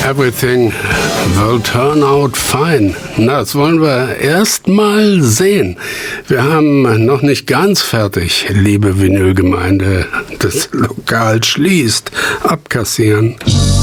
Everything will turn out fine. Na, das wollen wir erst mal sehen. Wir haben noch nicht ganz fertig, liebe Vinylgemeinde. Das Lokal schließt. Abkassieren.